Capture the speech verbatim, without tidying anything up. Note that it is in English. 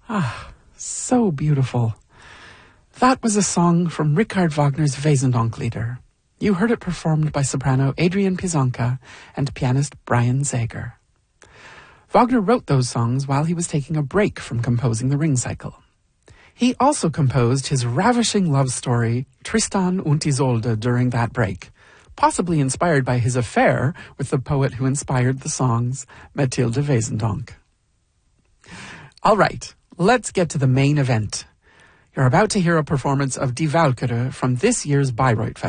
Ah, so beautiful. That was a song from Richard Wagner's Wesendonck-Lieder. You heard it performed by soprano Adrian Pizonka and pianist Brian Zager. Wagner wrote those songs while he was taking a break from composing the Ring Cycle. He also composed his ravishing love story, Tristan und Isolde, during that break, possibly inspired by his affair with the poet who inspired the songs, Mathilde Wesendonck. All right, let's get to the main event. You're about to hear a performance of Die Walküre from this year's Bayreuth Festival.